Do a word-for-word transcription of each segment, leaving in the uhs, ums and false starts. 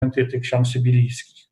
tych ksiąg sybilijskich.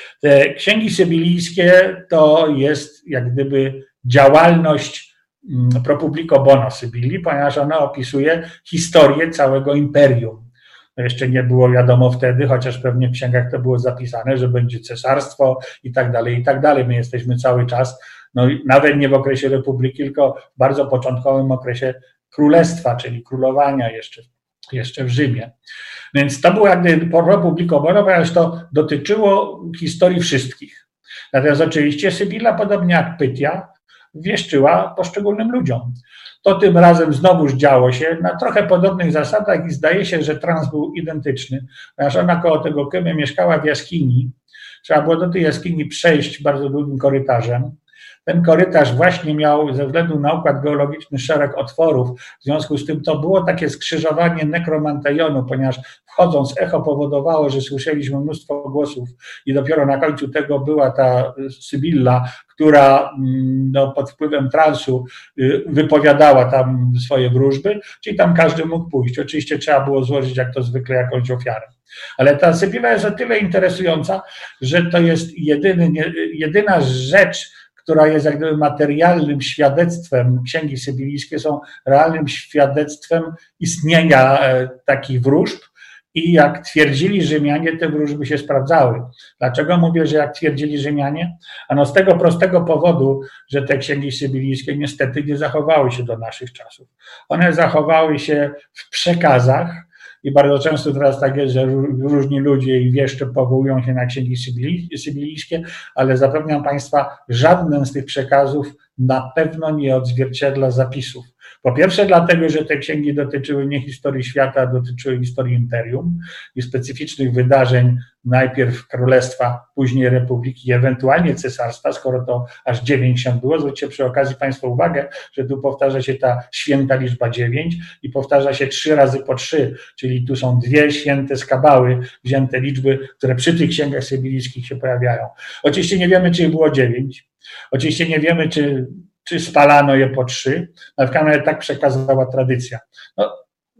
Te księgi sybilijskie to jest jak gdyby działalność pro publico bono Sybilii, ponieważ ona opisuje historię całego imperium. To jeszcze nie było wiadomo wtedy, chociaż pewnie w księgach to było zapisane, że będzie cesarstwo i tak dalej, i tak dalej. My jesteśmy cały czas, no nawet nie w okresie republiki, tylko w bardzo początkowym okresie królestwa, czyli królowania jeszcze, jeszcze w Rzymie. Więc to było jak gdyby pro publico bono, ponieważ to dotyczyło historii wszystkich. Natomiast oczywiście Sybilla, podobnie jak Pytia, wieszczyła poszczególnym ludziom. To tym razem znowuż działo się na trochę podobnych zasadach i zdaje się, że trans był identyczny, ponieważ ona koło tego Kymy mieszkała w jaskini. Trzeba było do tej jaskini przejść bardzo długim korytarzem. Ten korytarz właśnie miał ze względu na układ geologiczny szereg otworów, w związku z tym to było takie skrzyżowanie nekromantejonu, ponieważ wchodząc echo powodowało, że słyszeliśmy mnóstwo głosów i dopiero na końcu tego była ta Sybilla, która no, pod wpływem transu wypowiadała tam swoje wróżby, czyli tam każdy mógł pójść. Oczywiście trzeba było złożyć jak to zwykle jakąś ofiarę. Ale ta Sybilla jest o tyle interesująca, że to jest jedyny, jedyna rzecz, która jest jak gdyby materialnym świadectwem, księgi sybilijskie są realnym świadectwem istnienia takich wróżb i jak twierdzili Rzymianie, te wróżby się sprawdzały. Dlaczego mówię, że jak twierdzili Rzymianie? Ano z tego prostego powodu, że te księgi sybilijskie niestety nie zachowały się do naszych czasów. One zachowały się w przekazach, i bardzo często teraz tak jest, że różni ludzie i wieszcze powołują się na księgi sybilijskie, ale zapewniam Państwa, żaden z tych przekazów na pewno nie odzwierciedla zapisów. Po pierwsze dlatego, że te księgi dotyczyły nie historii świata, dotyczyły historii imperium i specyficznych wydarzeń, najpierw królestwa, później republiki, ewentualnie cesarstwa, skoro to aż dziewięć ksiąg było. Zwróćcie przy okazji Państwo uwagę, że tu powtarza się ta święta liczba dziewięć i powtarza się trzy razy po trzy, czyli tu są dwie święte z kabały wzięte liczby, które przy tych księgach sybilijskich się pojawiają. Oczywiście nie wiemy, czy ich było dziewięć, oczywiście nie wiemy, czy czy spalano je po trzy, na przykład tak przekazała tradycja. No,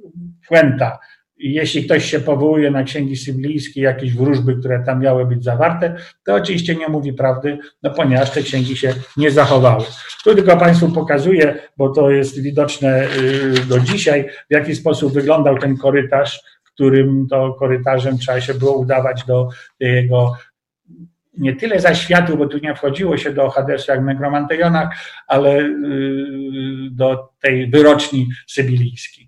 puenta. Jeśli ktoś się powołuje na księgi sybilijskie, jakieś wróżby, które tam miały być zawarte, to oczywiście nie mówi prawdy, no ponieważ te księgi się nie zachowały. Tu tylko Państwu pokazuję, bo to jest widoczne do dzisiaj, w jaki sposób wyglądał ten korytarz, którym to korytarzem trzeba się było udawać do jego nie tyle zaświatu, bo tu nie wchodziło się do Hadesu jak w nekromantejonach, ale do tej wyroczni sybilijskiej.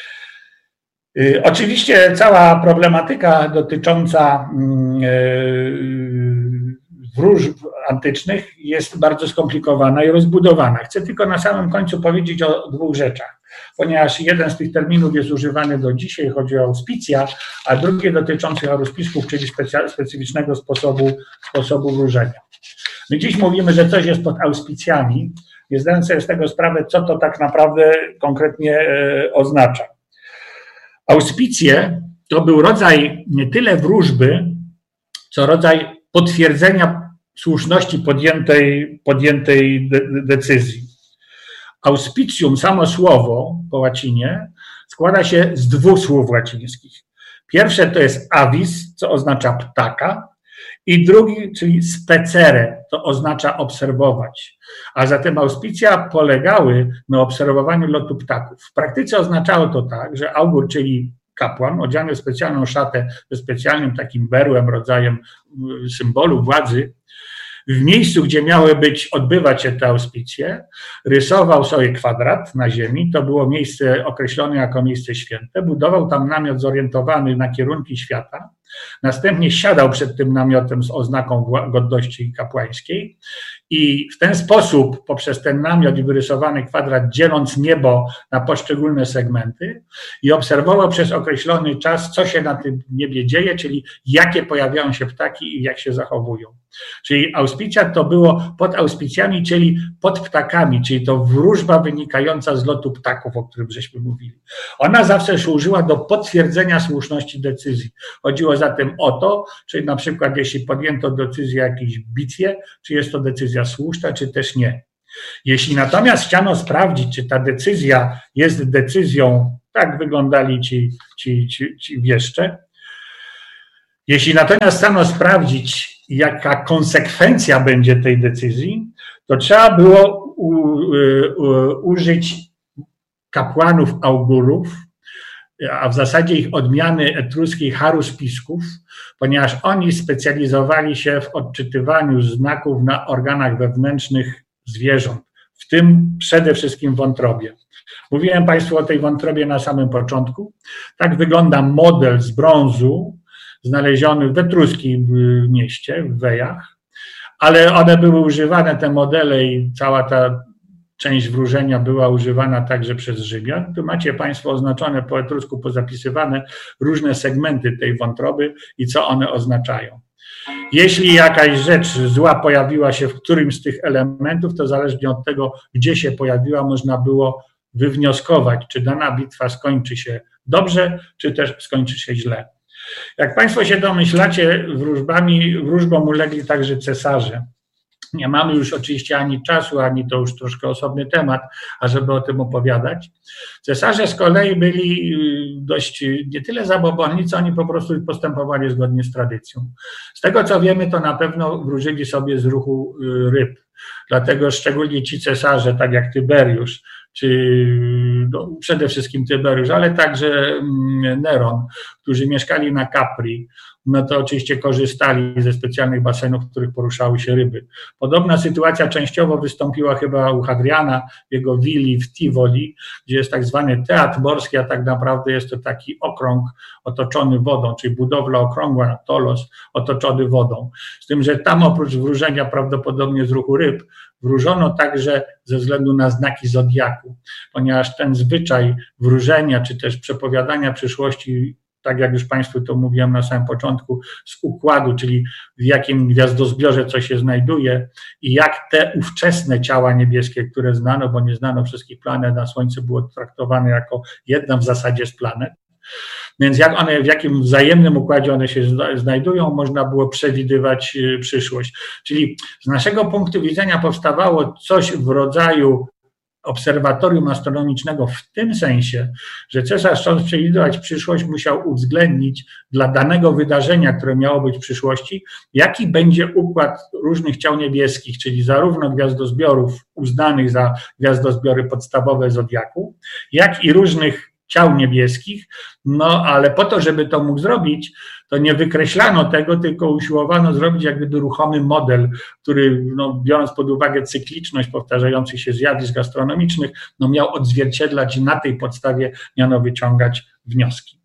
Oczywiście cała problematyka dotycząca wróżb antycznych jest bardzo skomplikowana i rozbudowana. Chcę tylko na samym końcu powiedzieć o dwóch rzeczach, ponieważ jeden z tych terminów jest używany do dzisiaj, chodzi o auspicja, a drugi dotyczący haruspicków, czyli specyficznego sposobu, sposobu wróżenia. My dziś mówimy, że coś jest pod auspicjami, nie zdając sobie z tego sprawę, co to tak naprawdę konkretnie oznacza. Auspicje to był rodzaj nie tyle wróżby, co rodzaj potwierdzenia słuszności podjętej, podjętej de, decyzji. Auspicium, samo słowo po łacinie, składa się z dwóch słów łacińskich. Pierwsze to jest avis, co oznacza ptaka, i drugi, czyli specere, to oznacza obserwować. A zatem auspicja polegały na obserwowaniu lotu ptaków. W praktyce oznaczało to tak, że augur, czyli kapłan, odziany w specjalną szatę ze specjalnym takim berłem, rodzajem symbolu władzy, w miejscu, gdzie miały być, odbywać się te auspicje, rysował sobie kwadrat na ziemi, to było miejsce określone jako miejsce święte, budował tam namiot zorientowany na kierunki świata, następnie siadał przed tym namiotem z oznaką godności kapłańskiej i w ten sposób, poprzez ten namiot i wyrysowany kwadrat, dzieląc niebo na poszczególne segmenty i obserwował przez określony czas, co się na tym niebie dzieje, czyli jakie pojawiają się ptaki i jak się zachowują. Czyli auspicja to było pod auspicjami, czyli pod ptakami, czyli to wróżba wynikająca z lotu ptaków, o którym żeśmy mówili. Ona zawsze służyła do potwierdzenia słuszności decyzji. Chodziło zatem o to, czy na przykład jeśli podjęto decyzję o jakiejś bitwie, czy jest to decyzja słuszna, czy też nie. Jeśli natomiast chciano sprawdzić, czy ta decyzja jest decyzją, tak wyglądali ci, ci, ci, ci wieszcze, Jeśli natomiast chciano sprawdzić, jaka konsekwencja będzie tej decyzji, to trzeba było u, u, użyć kapłanów augurów, a w zasadzie ich odmiany etruskiej haruspisków, ponieważ oni specjalizowali się w odczytywaniu znaków na organach wewnętrznych zwierząt, w tym przede wszystkim wątrobie. Mówiłem Państwu o tej wątrobie na samym początku. Tak wygląda model z brązu znaleziony w etruskim mieście, w Wejach, ale one były używane, te modele, i cała ta część wróżenia była używana także przez Rzymian. Tu macie Państwo oznaczone po etrusku, pozapisywane różne segmenty tej wątroby i co one oznaczają. Jeśli jakaś rzecz zła pojawiła się w którymś z tych elementów, to zależnie od tego, gdzie się pojawiła, można było wywnioskować, czy dana bitwa skończy się dobrze, czy też skończy się źle. Jak Państwo się domyślacie, wróżbami, wróżbom ulegli także cesarze. Nie mamy już oczywiście ani czasu, ani to już troszkę osobny temat, ażeby o tym opowiadać. Cesarze z kolei byli dość nie tyle zabobonni, co oni po prostu postępowali zgodnie z tradycją. Z tego co wiemy, to na pewno wróżyli sobie z ruchu ryb. Dlatego szczególnie ci cesarze, tak jak Tyberiusz, czy no, przede wszystkim Tyberiusz, ale także Neron, którzy mieszkali na Capri, no to oczywiście korzystali ze specjalnych basenów, w których poruszały się ryby. Podobna sytuacja częściowo wystąpiła chyba u Hadriana, w jego willi w Tivoli, gdzie jest tak zwany teatr morski, a tak naprawdę jest to taki okrąg otoczony wodą, czyli budowla okrągła, tolos otoczony wodą. Z tym, że tam oprócz wróżenia prawdopodobnie z ruchu ryb, wróżono także ze względu na znaki zodiaku, ponieważ ten zwyczaj wróżenia czy też przepowiadania przyszłości, tak jak już Państwu to mówiłem na samym początku, z układu, czyli w jakim gwiazdozbiorze co się znajduje i jak te ówczesne ciała niebieskie, które znano, bo nie znano wszystkich planet, na Słońce było traktowane jako jedna w zasadzie z planet. Więc jak one, w jakim wzajemnym układzie one się znajdują, można było przewidywać przyszłość. Czyli z naszego punktu widzenia powstawało coś w rodzaju obserwatorium astronomicznego w tym sensie, że cesarz, chcąc przewidywać przyszłość, musiał uwzględnić dla danego wydarzenia, które miało być w przyszłości, jaki będzie układ różnych ciał niebieskich, czyli zarówno gwiazdozbiorów uznanych za gwiazdozbiory podstawowe zodiaku, jak i różnych ciał niebieskich, no ale po to, żeby to mógł zrobić, to nie wykreślano tego, tylko usiłowano zrobić jak gdyby ruchomy model, który no, biorąc pod uwagę cykliczność powtarzających się zjawisk astronomicznych, no, miał odzwierciedlać i na tej podstawie miano wyciągać wnioski.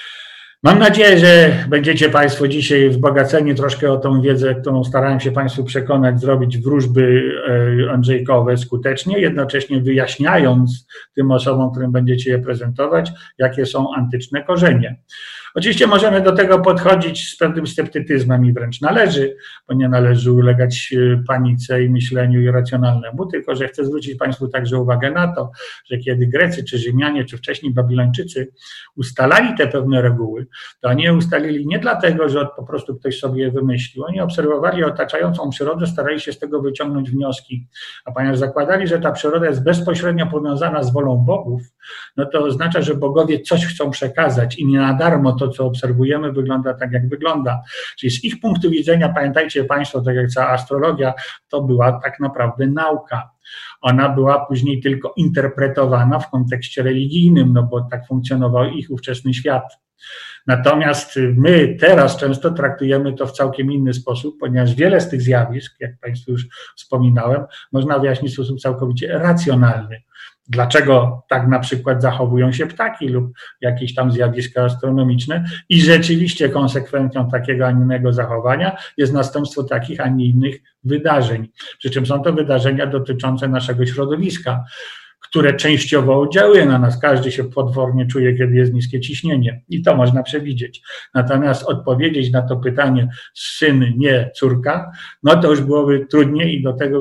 Mam nadzieję, że będziecie Państwo dzisiaj wzbogaceni troszkę o tą wiedzę, którą starałem się Państwu przekonać, zrobić wróżby andrzejkowe skutecznie, jednocześnie wyjaśniając tym osobom, którym będziecie je prezentować, jakie są antyczne korzenie. Oczywiście możemy do tego podchodzić z pewnym sceptycyzmem i wręcz należy, bo nie należy ulegać panice i myśleniu irracjonalnemu, tylko że chcę zwrócić Państwu także uwagę na to, że kiedy Grecy, czy Rzymianie, czy wcześniej Babilończycy ustalali te pewne reguły, to oni je ustalili nie dlatego, że po prostu ktoś sobie je wymyślił. Oni obserwowali otaczającą przyrodę, starali się z tego wyciągnąć wnioski, a ponieważ zakładali, że ta przyroda jest bezpośrednio powiązana z wolą bogów, no to oznacza, że bogowie coś chcą przekazać i nie na darmo to, co obserwujemy, wygląda tak, jak wygląda. Czyli z ich punktu widzenia, pamiętajcie Państwo, tak jak cała astrologia, to była tak naprawdę nauka. Ona była później tylko interpretowana w kontekście religijnym, no bo tak funkcjonował ich ówczesny świat. Natomiast my teraz często traktujemy to w całkiem inny sposób, ponieważ wiele z tych zjawisk, jak Państwu już wspominałem, można wyjaśnić w sposób całkowicie racjonalny. Dlaczego tak na przykład zachowują się ptaki lub jakieś tam zjawiska astronomiczne i rzeczywiście konsekwencją takiego, a nie innego zachowania jest następstwo takich, a nie innych wydarzeń. Przy czym są to wydarzenia dotyczące naszego środowiska, które częściowo oddziałuje na nas. Każdy się potwornie czuje, kiedy jest niskie ciśnienie i to można przewidzieć. Natomiast odpowiedzieć na to pytanie syn, nie córka, no to już byłoby trudniej i do tego...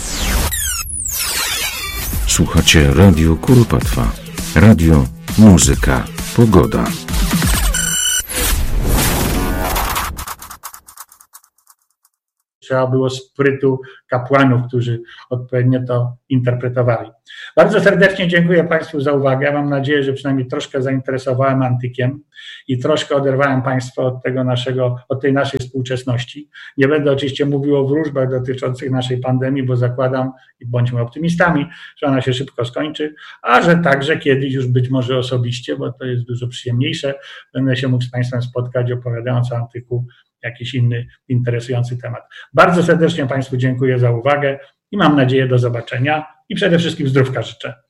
Słuchacie Radio Kuropatwa. Radio, muzyka, pogoda. trzeba było sprytu kapłanów, którzy odpowiednio to interpretowali. Bardzo serdecznie dziękuję Państwu za uwagę. Mam nadzieję, że przynajmniej troszkę zainteresowałem antykiem i troszkę oderwałem Państwa od tego naszego, od tej naszej współczesności. Nie będę oczywiście mówił o wróżbach dotyczących naszej pandemii, bo zakładam, i bądźmy optymistami, że ona się szybko skończy, a że także kiedyś już być może osobiście, bo to jest dużo przyjemniejsze, będę się mógł z Państwem spotkać, opowiadając o antyku jakiś inny interesujący temat. Bardzo serdecznie Państwu dziękuję za uwagę i mam nadzieję do zobaczenia i przede wszystkim zdrówka życzę.